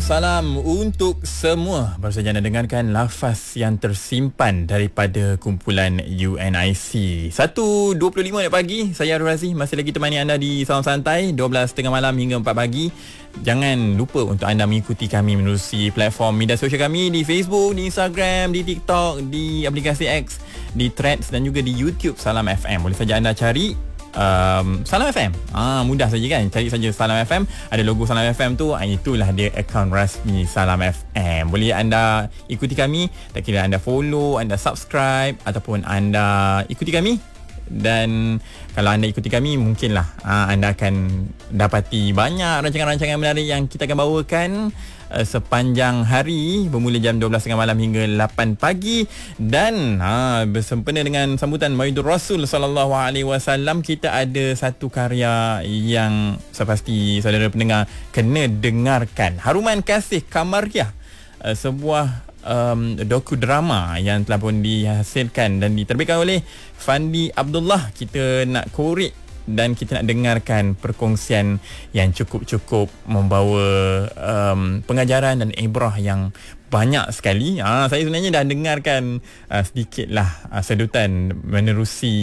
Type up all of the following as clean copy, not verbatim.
salam untuk semua. Baru saja anda dengarkan lafaz yang tersimpan daripada kumpulan UNIC. 1.25 pagi, saya Arul Razif masih lagi temani anda di Salam Santai 12.30 malam hingga 4 pagi. Jangan lupa untuk anda mengikuti kami menerusi platform media sosial kami di Facebook, di Instagram, di TikTok, di aplikasi X, di Threads dan juga di YouTube Salam FM. Boleh saja anda cari Salam FM. Mudah saja kan, cari saja Salam FM, ada logo Salam FM tu, itulah dia akaun rasmi Salam FM. Boleh anda ikuti kami, tak kira anda follow, anda subscribe ataupun anda ikuti kami. Dan kalau anda ikuti kami, mungkinlah anda akan dapati banyak rancangan-rancangan menarik yang kita akan bawakan sepanjang hari, bermula jam 12.30 malam hingga 8 pagi. Dan bersempena dengan sambutan Maulidur Rasul sallallahu alaihi wasallam, kita ada satu karya yang sepasti saudara pendengar kena dengarkan. Haruman Kasih Kamariah, sebuah dokudrama yang telah pun dihasilkan dan diterbitkan oleh Fandi Abdullah. Kita nak korek dan kita nak dengarkan perkongsian yang cukup membawa pengajaran dan ibrah yang banyak sekali. Saya sebenarnya dah dengarkan sedikitlah sedutan menerusi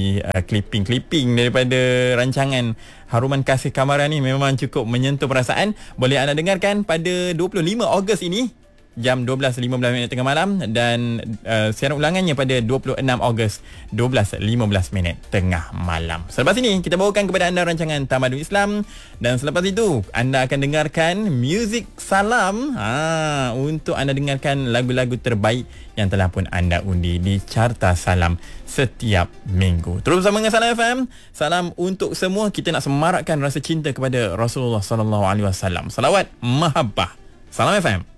clipping daripada rancangan Haruman Kasih Kamariah ni. Memang cukup menyentuh perasaan. Boleh anda dengarkan pada 25 Ogos ini jam 12.15 tengah malam, dan siaran ulangannya pada 26 Ogos 12.15 tengah malam. Selepas ini kita bawakan kepada anda rancangan Tamadun Islam, dan selepas itu anda akan dengarkan Muzik Salam untuk anda dengarkan lagu-lagu terbaik yang telah pun anda undi di Carta Salam setiap minggu. Terus bersama dengan Salam FM. Salam untuk semua. Kita nak semarakkan rasa cinta kepada Rasulullah sallallahu alaihi wasallam. Salawat mahabbah. Salam FM.